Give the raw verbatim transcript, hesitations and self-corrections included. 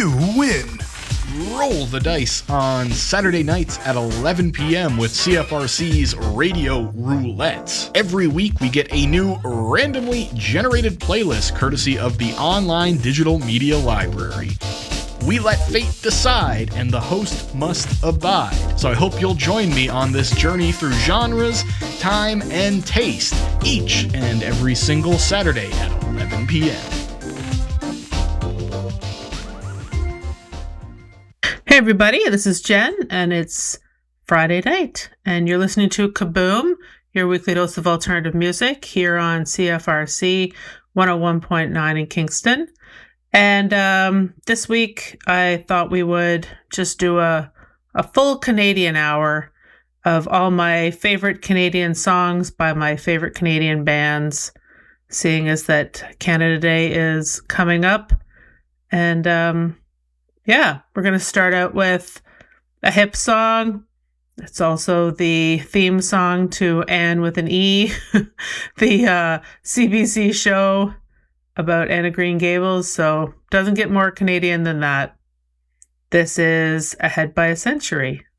you win. Roll the dice on Saturday nights at eleven p.m. with C F R C's Radio Roulette. Every week we get a new randomly generated playlist courtesy of the online digital media library. We let fate decide, and the host must abide. So I hope you'll join me on this journey through genres, time, and taste, each and every single Saturday at eleven p.m. Hey everybody, this is Jen, and it's Friday night, and you're listening to Kaboom, your weekly dose of alternative music here on C F R C one oh one point nine in Kingston. And um, this week, I thought we would just do a, a full Canadian hour of all my favorite Canadian songs by my favorite Canadian bands, seeing as that Canada Day is coming up. And um, yeah, we're going to start out with a hip song. It's also the theme song to Anne with an E, the uh, C B C show about Anne of Green Gables, so doesn't get more Canadian than that. This is Ahead by a Century.